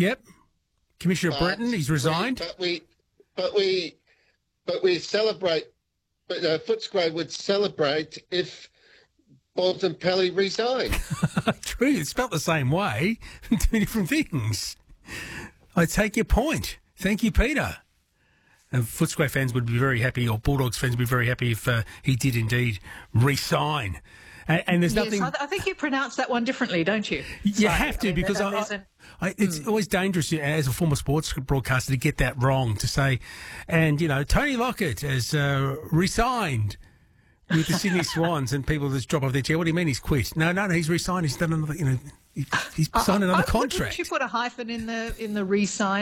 Yep. Commissioner Breton, he's resigned. But we celebrate. But Footscray would celebrate if Bontempelli resigned. True, it's spelt the same way, two different things. I take your point. Thank you, Peter. And Footscray fans would be very happy, or Bulldogs fans would be very happy if he did indeed resign. And there's nothing. I think you pronounce that one differently, don't you? You have to, because it's always dangerous as a former sports broadcaster to get that wrong, to say, and, Tony Lockett has resigned with the Sydney Swans, and people just drop off their chair. What do you mean he's quit? No, he's resigned. He's done another, he's signed another contract. Wouldn't you put a hyphen in the re-sign?